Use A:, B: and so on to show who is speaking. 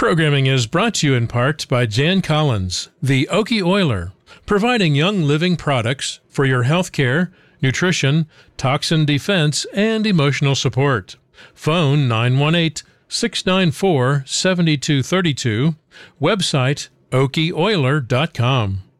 A: Programming is brought to you in part by Jan Collins, the Okie Oiler, providing young living products for your health care, nutrition, toxin defense, and emotional support. Phone 918-694-7232. Website okieoiler.com.